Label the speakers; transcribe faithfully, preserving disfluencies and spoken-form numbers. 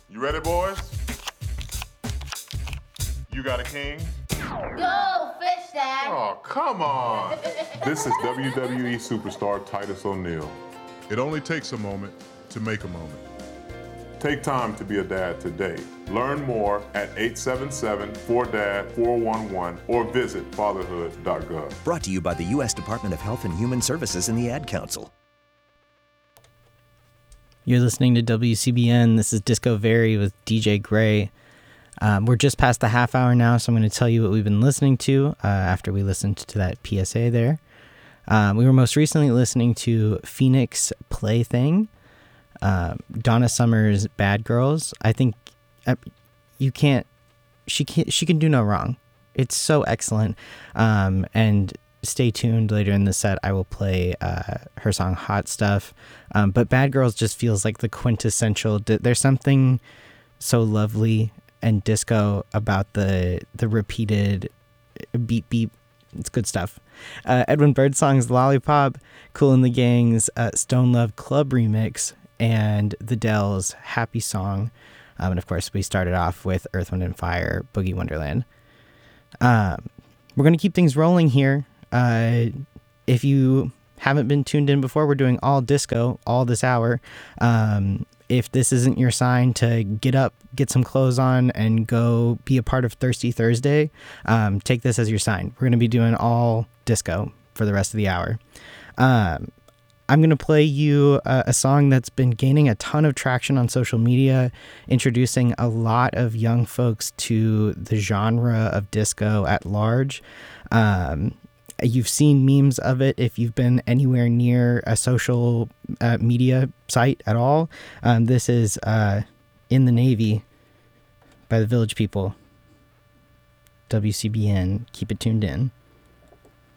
Speaker 1: You ready, boys? You got a king?
Speaker 2: Go, fish dad!
Speaker 1: Oh, come on! This is W W E superstar Titus O'Neil.
Speaker 3: It only takes a moment to make a moment.
Speaker 1: Take time to be a dad today. Learn more at eight seven seven, four D A D, four one one or visit fatherhood dot gov.
Speaker 4: Brought to you by the U S Department of Health and Human Services and the Ad Council.
Speaker 5: You're listening to W C B N. This is Disco Very with D J Gray. Um, we're just past the half hour now, so I'm going to tell you what we've been listening to uh, after we listened to that P S A there. Um, we were most recently listening to Phoenix Plaything, uh, Donna Summer's Bad Girls. I think uh, you can't, she can't, she can do no wrong. It's so excellent. Um, and stay tuned later in the set. I will play uh, her song Hot Stuff. Um, but Bad Girls just feels like the quintessential. There's something so lovely and disco about the the repeated beep beep. It's good stuff. Uh, Edwin Birdsong's Lollipop, Kool and the Gang's uh, Stone Love Club remix, and The Dells' Happy Song. Um, and of course, we started off with Earth, Wind and Fire, Boogie Wonderland. Um, we're going to keep things rolling here. Uh, if you haven't been tuned in before, we're doing all disco all this hour. Um, if this isn't your sign to get up, get some clothes on, and go be a part of Thirsty Thursday, um, take this as your sign. We're going to be doing all disco for the rest of the hour. Um, I'm going to play you a, a song that's been gaining a ton of traction on social media, introducing a lot of young folks to the genre of disco at large. Um, You've seen memes of it if you've been anywhere near a social uh, media site at all. Um, this is uh, In the Navy by the Village People. W C B N. Keep it tuned in.